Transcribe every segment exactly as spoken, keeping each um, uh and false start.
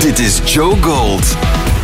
Dit is Joe Gold.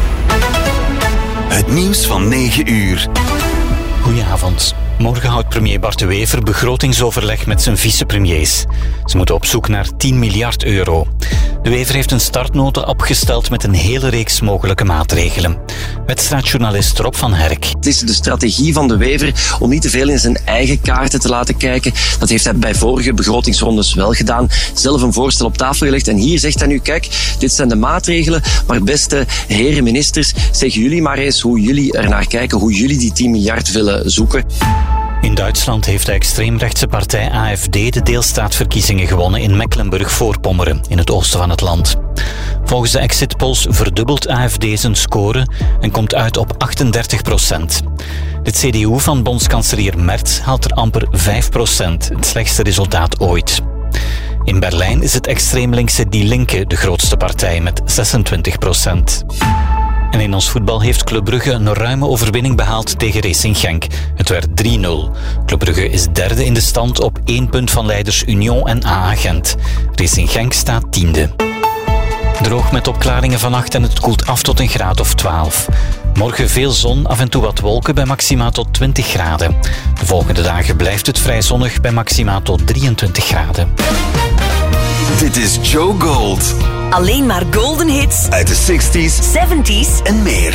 Het nieuws van negen uur. Goedenavond. Morgen houdt premier Bart De Wever begrotingsoverleg met zijn vicepremiers. Ze moeten op zoek naar tien miljard euro. De Wever heeft een startnota opgesteld met een hele reeks mogelijke maatregelen. Wedstrijdjournalist Rob van Herk. Het is de strategie van De Wever om niet te veel in zijn eigen kaarten te laten kijken. Dat heeft hij bij vorige begrotingsrondes wel gedaan. Zelf een voorstel op tafel gelegd en hier zegt hij nu, kijk, dit zijn de maatregelen, maar beste heren ministers, zeggen jullie maar eens hoe jullie ernaar kijken, hoe jullie die tien miljard willen zoeken. In Duitsland heeft de extreemrechtse partij A F D de deelstaatverkiezingen gewonnen in Mecklenburg-Voorpommeren, in het oosten van het land. Volgens de exit polls verdubbelt A F D zijn score en komt uit op achtendertig procent. De C D U van bondskanselier Merz haalt er amper vijf procent, het slechtste resultaat ooit. In Berlijn is het extreemlinkse Die Linke de grootste partij met zesentwintig procent. En in ons voetbal heeft Club Brugge een ruime overwinning behaald tegen Racing Genk. Het werd drie nul. Club Brugge is derde in de stand op één punt van leiders Union en A A Gent. Racing Genk staat tiende. Droog met opklaringen vannacht en het koelt af tot een graad of twaalf. Morgen veel zon, af en toe wat wolken bij maxima tot twintig graden. De volgende dagen blijft het vrij zonnig bij maxima tot drieëntwintig graden. Dit is Joe Gold. Alleen maar golden hits Uit de zestig's zeventig's en meer.